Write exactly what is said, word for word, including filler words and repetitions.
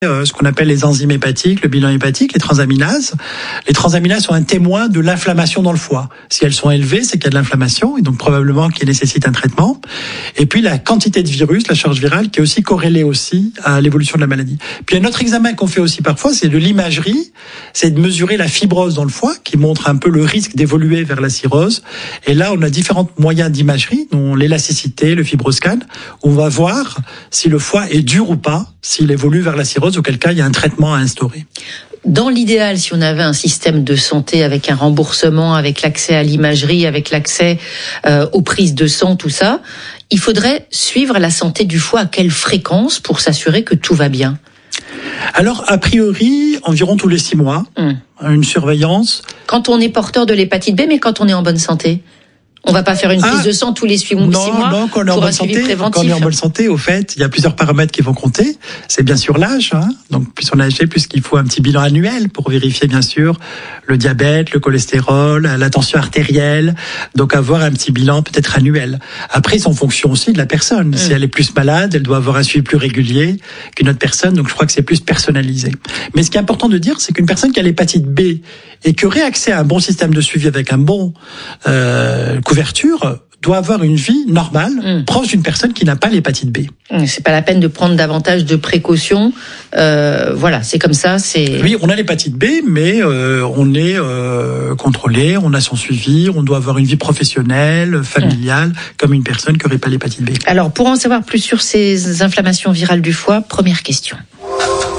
euh, ce qu'on appelle les enzymes hépatiques, le bilan hépatique, les transaminases. Les transaminases sont un témoin de l'inflammation dans le foie. Si elles sont élevées, c'est qu'il y a de l'inflammation et donc probablement qu'il nécessite un traitement. Et puis la quantité de virus, la charge virale, qui est aussi corrélée aussi à l'évolution de la maladie. Puis un autre examen qu'on fait aussi parfois, c'est de l'imagerie, c'est de mesurer la fibrose dans le foie, qui montre un peu le risque d'évoluer vers la cirrhose. Et là, on a différents moyens d'imagerie, dont l'élasticité, le fibroscan, où on va voir si le foie est dur ou pas, s'il évolue vers la cirrhose, auquel cas il y a un traitement à instaurer. Dans l'idéal, si on avait un système de santé avec un remboursement, avec l'accès à l'imagerie, avec l'accès euh, aux prises de sang, tout ça, il faudrait suivre la santé du foie à quelle fréquence pour s'assurer que tout va bien ? Alors, a priori, environ tous les six mois, mmh. une surveillance. Quand on est porteur de l'hépatite B, mais quand on est en bonne santé ? On va pas faire une prise ah, de sang tous les six mois, non, mois non, quand on est en pour bonne un suivi santé, préventif. Quand on est en bonne santé, au fait, il y a plusieurs paramètres qui vont compter. C'est bien sûr l'âge, hein. Donc plus on est âgé, plus qu'il faut un petit bilan annuel pour vérifier bien sûr le diabète, le cholestérol, la tension artérielle. Donc avoir un petit bilan peut-être annuel. Après, c'est en fonction aussi de la personne. Mmh. Si elle est plus malade, elle doit avoir un suivi plus régulier qu'une autre personne. Donc je crois que c'est plus personnalisé. Mais ce qui est important de dire, c'est qu'une personne qui a l'hépatite B et qui aurait accès à un bon système de suivi avec un bon euh, couverture doit avoir une vie normale, mmh. proche d'une personne qui n'a pas l'hépatite B. C'est pas la peine de prendre davantage de précautions. Euh, voilà, c'est comme ça. C'est. Oui, on a l'hépatite B, mais euh, on est euh, contrôlé, on a son suivi, on doit avoir une vie professionnelle, familiale, mmh. comme une personne qui n'aurait pas l'hépatite B. Alors, pour en savoir plus sur ces inflammations virales du foie, première question.